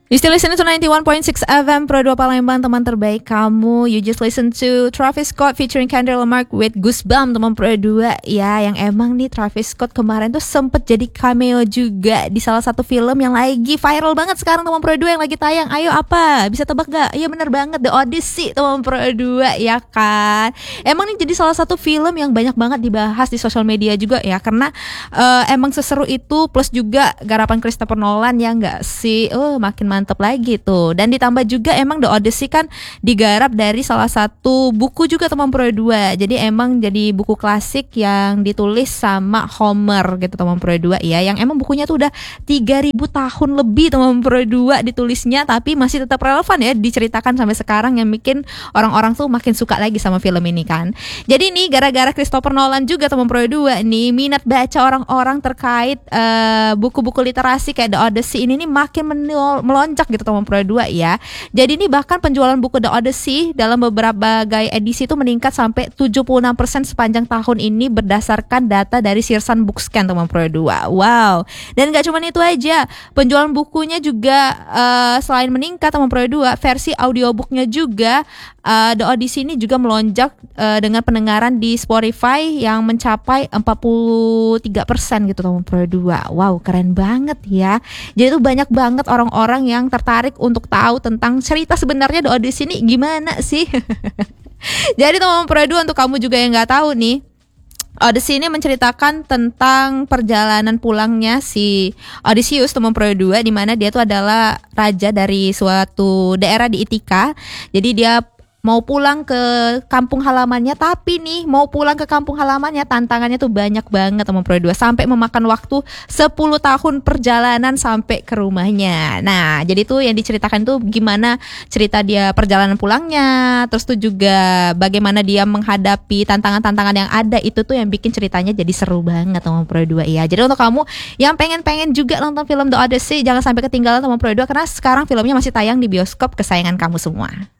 You still listen to 91.6 FM Pro 2 Palembang, teman terbaik kamu. You just listen to Travis Scott featuring Kendrick Lamar with Goosebumps, teman Pro 2. Ya, yang emang nih Travis Scott kemarin tuh sempet jadi cameo juga di salah satu film yang lagi viral banget sekarang, teman Pro 2, yang lagi tayang. Ayo apa? Bisa tebak gak? Iya bener banget, The Odyssey, teman Pro 2, ya kan? Emang nih jadi salah satu film yang banyak banget dibahas di sosial media juga ya, karena emang seseru itu, plus juga garapan Christopher Nolan, ya nggak sih? Makin mantep lagi tuh. Dan ditambah juga emang The Odyssey kan digarap dari salah satu buku juga, teman Pro 2. Jadi emang jadi buku klasik yang ditulis sama Homer gitu, teman Pro 2 ya. Yang emang bukunya tuh udah 3.000 tahun lebih, teman Pro 2 ditulisnya, tapi masih tetap relevan ya diceritakan sampai sekarang, yang bikin orang-orang tuh makin suka lagi sama film ini kan. Jadi nih gara-gara Christopher Nolan juga, teman Pro 2 nih, minat baca orang-orang terkait buku-buku literasi kayak The Odyssey ini nih makin melonjak gitu, teman Pro 2 ya. Jadi ini bahkan penjualan buku The Odyssey dalam beberapa gaya edisi itu meningkat sampai 76% sepanjang tahun ini berdasarkan data dari Shearson Bookscan, teman Pro 2. Wow. Dan gak cuma itu aja, penjualan bukunya juga selain meningkat, teman Pro 2, versi audiobooknya juga The Odyssey ini juga melonjak dengan pendengaran di Spotify yang mencapai 43% gitu, teman Pro 2. Wow, keren banget ya. Jadi tuh banyak banget orang-orang yang tertarik untuk tahu tentang cerita sebenarnya The Odyssey ini gimana sih. Jadi teman Pro 2, untuk kamu juga yang nggak tahu nih, Odyssey ini menceritakan tentang perjalanan pulangnya si Odysseus, teman Pro 2, di mana dia tuh adalah raja dari suatu daerah di Ithaka. Jadi dia mau pulang ke kampung halamannya, tapi nih mau pulang ke kampung halamannya tantangannya tuh banyak banget, teman Pro 2, sampai memakan waktu 10 tahun perjalanan sampai ke rumahnya. Nah, jadi tuh yang diceritakan tuh gimana cerita dia perjalanan pulangnya, terus tuh juga bagaimana dia menghadapi tantangan-tantangan yang ada, itu tuh yang bikin ceritanya jadi seru banget, teman Pro 2 ya. Jadi untuk kamu yang pengen juga nonton film The Odyssey, jangan sampai ketinggalan, teman Pro 2, karena sekarang filmnya masih tayang di bioskop kesayangan kamu semua.